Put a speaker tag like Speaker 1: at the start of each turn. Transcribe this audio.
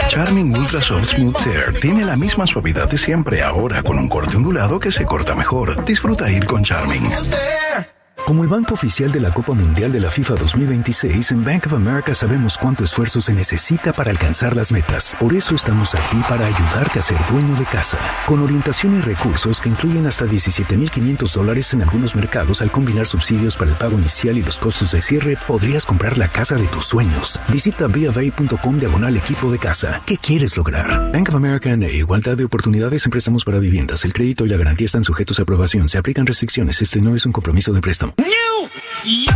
Speaker 1: Charmin Ultra Soft Smooth Tear tiene la misma suavidad de siempre, ahora con un corte ondulado que se corta mejor. Disfruta ir con Charmin.
Speaker 2: Como el banco oficial de la Copa Mundial de la FIFA 2026, en Bank of America sabemos cuánto esfuerzo se necesita para alcanzar las metas. Por eso estamos aquí para ayudarte a ser dueño de casa. Con orientación y recursos que incluyen hasta $17,500 en algunos mercados, al combinar subsidios para el pago inicial y los costos de cierre, podrías comprar la casa de tus sueños. Visita BofA.com/equipo de casa. ¿Qué quieres lograr? Bank of America N.A. Igualdad de oportunidades en préstamos para viviendas. El crédito y la garantía están sujetos a aprobación. Se aplican restricciones. Este no es un compromiso de préstamo.